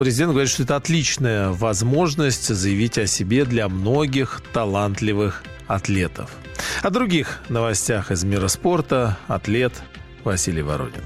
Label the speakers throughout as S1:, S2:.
S1: Президент говорит, что это отличная возможность заявить о себе для многих талантливых атлетов. О других новостях из мира спорта атлет Василий Воронин.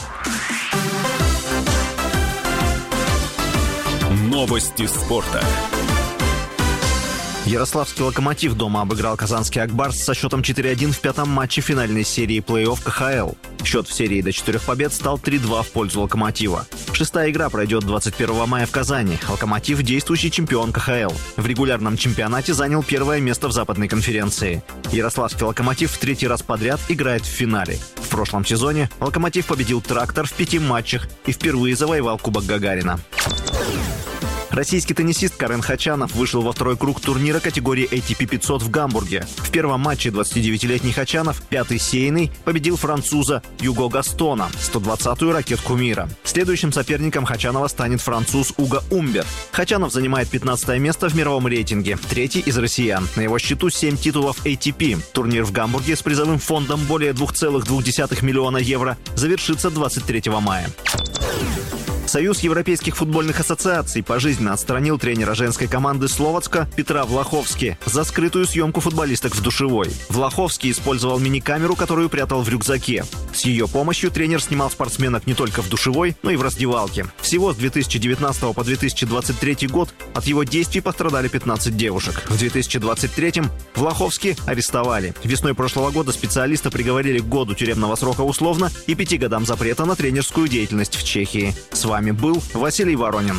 S2: Новости спорта.
S3: Ярославский «Локомотив» дома обыграл казанский «Акбарс» со счетом 4-1 в пятом матче финальной серии плей-офф КХЛ. Счет в серии до 4 побед стал 3-2 в пользу «Локомотива». Шестая игра пройдет 21 мая в Казани. «Локомотив» – действующий чемпион КХЛ. В регулярном чемпионате занял первое место в Западной конференции. Ярославский «Локомотив» в третий раз подряд играет в финале. В прошлом сезоне «Локомотив» победил «Трактор» в 5 матчах и впервые завоевал Кубок Гагарина. Российский теннисист Карен Хачанов вышел во второй круг турнира категории ATP 500 в Гамбурге. В первом матче 29-летний Хачанов, пятый сейный, победил француза Юго Гастона, 120-ю ракетку мира. Следующим соперником Хачанова станет француз Уго Умбер. Хачанов занимает 15 место в мировом рейтинге, третий из россиян. На его счету 7 титулов ATP. Турнир в Гамбурге с призовым фондом более 2,2 миллиона евро завершится 23 мая. Союз европейских футбольных ассоциаций пожизненно отстранил тренера женской команды Словацка Петра Влаховски за скрытую съемку футболисток в душевой. Влаховский использовал мини-камеру, которую прятал в рюкзаке. С ее помощью тренер снимал спортсменок не только в душевой, но и в раздевалке. Всего с 2019 по 2023 год от его действий пострадали 15 девушек. В 2023-м Влаховски арестовали. Весной прошлого года специалиста приговорили к году тюремного срока условно и 5 годам запрета на тренерскую деятельность в Чехии. С вами был Василий Воронин.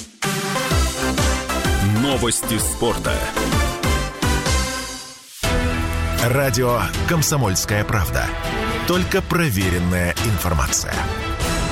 S2: Новости спорта.
S4: Радио «Комсомольская правда». Только проверенная информация.